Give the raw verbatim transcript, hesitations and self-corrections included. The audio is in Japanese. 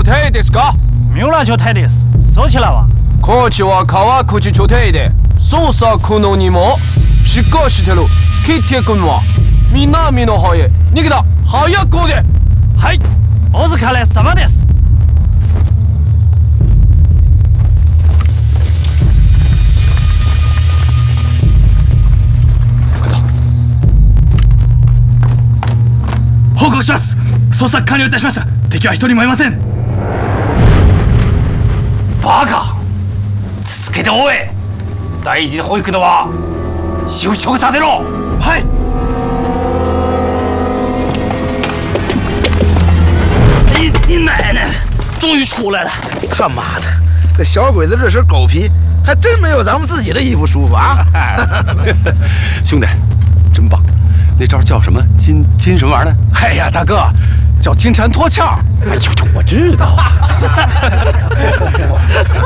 隊ですか？ ミュラ状態です。そちらは？ こっちは川口状態で捜査可能にもしかしてる。キテ君は南の方へ逃げた。早くおで。 はい、お疲れ様です。 快走！報告します。捜索完了いたしました。敵は一人もいません。 バカ！続けて追え。大事な保育のは就職させろ。 はい。 你你奶奶，终于出来了！ 他妈的，这小鬼子这身狗皮，还真没有咱们自己的衣服舒服啊！ 兄弟，真棒！那招叫什么？金金什么玩意儿呢？ 哎呀，大哥，叫金蝉脱壳。 哎呦，我知道。